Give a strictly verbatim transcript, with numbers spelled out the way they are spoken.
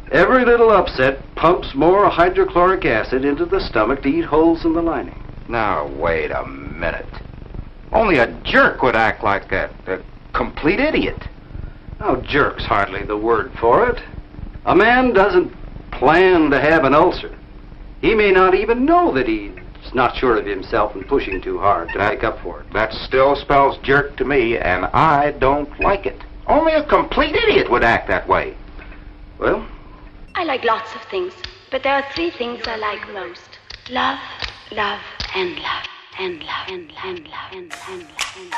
Every little upset pumps more hydrochloric acid into the stomach to eat holes in the lining. Now, wait a minute. Only a jerk would act like that. A complete idiot. Now, jerk's hardly the word for it. A man doesn't plan to have an ulcer. He may not even know that he's not sure of himself and pushing too hard to That- make up for it. That still spells jerk to me, and I don't like it. Only a complete idiot would act that way. Well, I like lots of things, but there are three things I like most. Love, love, and love, and love, and love, and love, and love, and love.